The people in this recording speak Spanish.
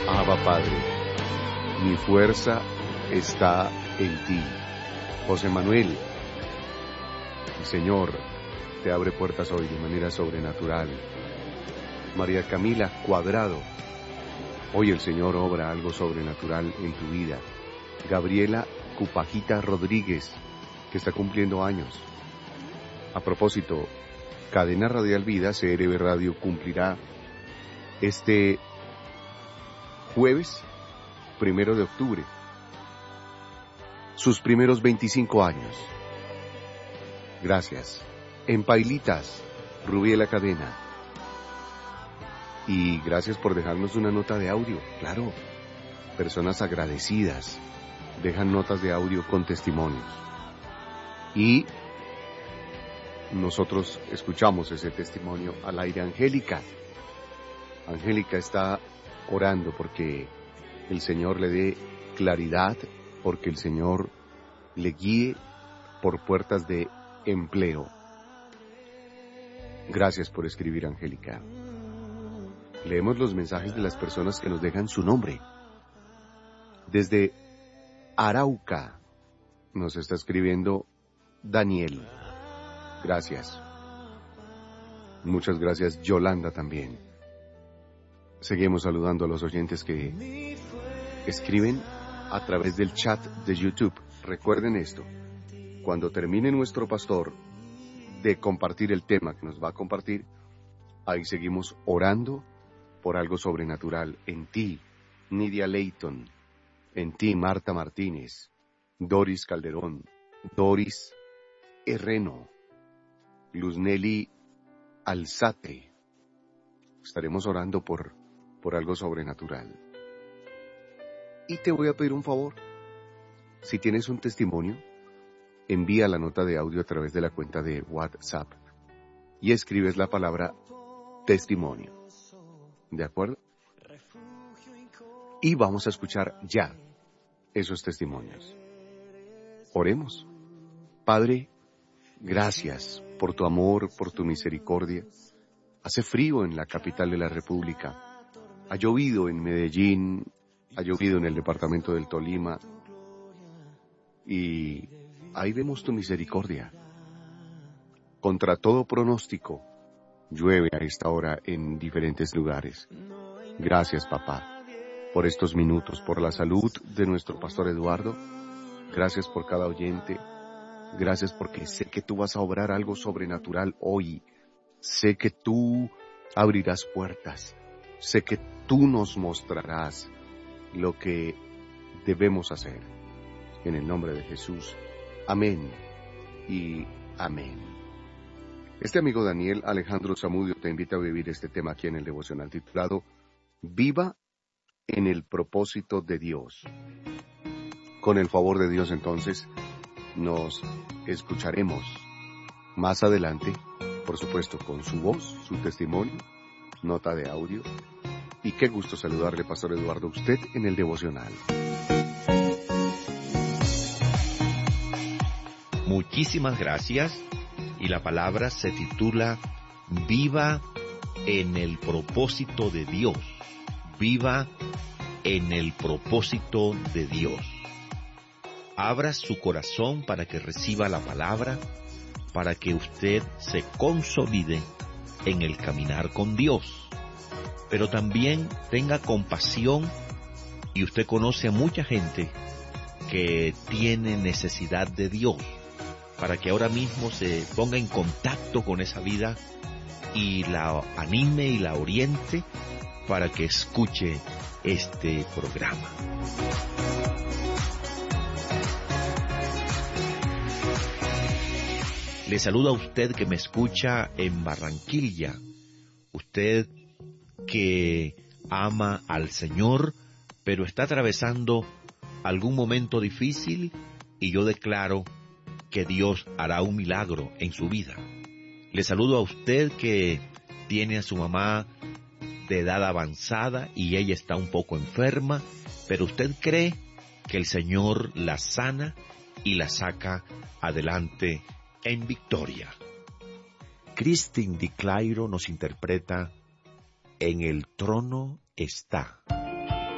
Abba Padre, mi fuerza está en ti. José Manuel, el Señor te abre puertas hoy de manera sobrenatural. María Camila Cuadrado, hoy el Señor obra algo sobrenatural en tu vida. Gabriela Cupajita Rodríguez, que está cumpliendo años. A propósito, Cadena Radial Vida, CRB Radio, cumplirá este jueves 1 de octubre sus primeros 25 años. Gracias. En Pailitas, Rubiela Cadena. Y gracias por dejarnos una nota de audio. Claro, personas agradecidas dejan notas de audio con testimonios. Y nosotros escuchamos ese testimonio al aire. Angélica está orando porque el Señor le dé claridad, porque el Señor le guíe por puertas de empleo. Gracias por escribir, Angélica. Leemos los mensajes de las personas que nos dejan su nombre. Desde Arauca nos está escribiendo Daniel. Gracias. Muchas gracias, Yolanda, también. Seguimos saludando a los oyentes que escriben a través del chat de YouTube. Recuerden esto: cuando termine nuestro pastor de compartir el tema que nos va a compartir, ahí seguimos orando por algo sobrenatural en ti, Nidia Leighton, en ti, Marta Martínez, Doris Calderón, Doris Herreno, Luzneli Alzate. Estaremos orando por algo sobrenatural. Y te voy a pedir un favor. Si tienes un testimonio, envía la nota de audio a través de la cuenta de WhatsApp y escribes la palabra testimonio. ¿De acuerdo? Y vamos a escuchar ya esos testimonios. Oremos. Padre, gracias por tu amor, por tu misericordia. Hace frío en la capital de la República. Ha llovido en Medellín, ha llovido en el departamento del Tolima. Y ahí vemos tu misericordia. Contra todo pronóstico, llueve a esta hora en diferentes lugares. Gracias, papá, por estos minutos, por la salud de nuestro pastor Eduardo. Gracias por cada oyente. Gracias porque sé que tú vas a obrar algo sobrenatural hoy. Sé que tú abrirás puertas. Sé que tú nos mostrarás lo que debemos hacer. En el nombre de Jesús. Amén y amén. Este amigo Daniel Alejandro Zamudio te invita a vivir este tema aquí en el devocional titulado Viva en el propósito de Dios. Con el favor de Dios, entonces, nos escucharemos más adelante, por supuesto, con su voz, su testimonio, nota de audio. Y qué gusto saludarle, Pastor Eduardo, a usted en el devocional. Muchísimas gracias. Y la palabra se titula Viva en el propósito de Dios. Viva en el propósito de Dios. Abra su corazón para que reciba la palabra, para que usted se consolide en el caminar con Dios. Pero también tenga compasión, y usted conoce a mucha gente que tiene necesidad de Dios, para que ahora mismo se ponga en contacto con esa vida y la anime y la oriente para que escuche este programa. Le saluda a usted que me escucha en Barranquilla, usted que ama al Señor, pero está atravesando algún momento difícil, y yo declaro que Dios hará un milagro en su vida. Le saludo a usted que tiene a su mamá de edad avanzada y ella está un poco enferma, pero usted cree que el Señor la sana y la saca adelante en victoria. Christine Di Clairo nos interpreta En el trono está.